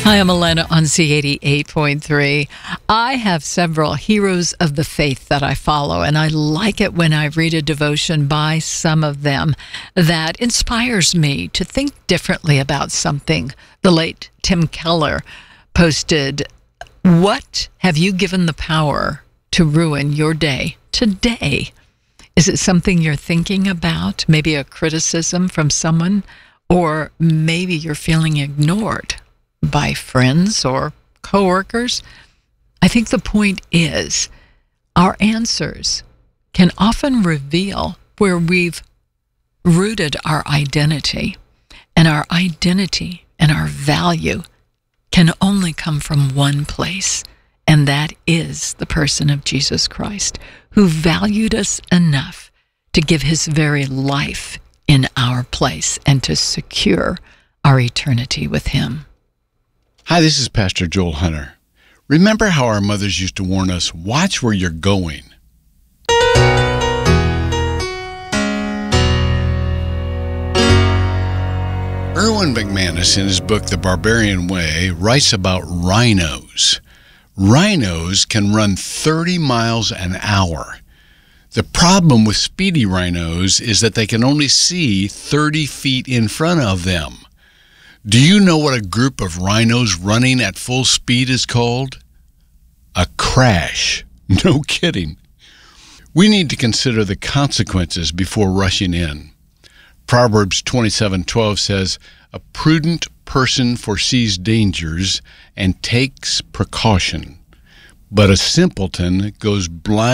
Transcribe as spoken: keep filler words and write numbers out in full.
Hi, I'm Elena on Z eighty-eight point three. I have several heroes of the faith that I follow, and I like it when I read a devotion by some of them that inspires me to think differently about something. The late Tim Keller posted, "What have you given the power to ruin your day today?" Is it something you're thinking about? Maybe a criticism from someone? Or maybe you're feeling ignored by friends or coworkers? I think the point is our answers can often reveal where we've rooted our identity, and our identity and our value can only come from one place, and that is the person of Jesus Christ, who valued us enough to give his very life in our place and to secure our eternity with him. Hi, this is Pastor Joel Hunter. Remember how our mothers used to warn us, watch where you're going? Erwin McManus, in his book, The Barbarian Way, writes about rhinos. Rhinos can run thirty miles an hour. The problem with speedy rhinos is that they can only see thirty feet in front of them. Do you know what a group of rhinos running at full speed is called? A crash. No kidding. We need to consider the consequences before rushing in. Proverbs twenty-seven twelve says, "A prudent person foresees dangers and takes precaution, but a simpleton goes blind."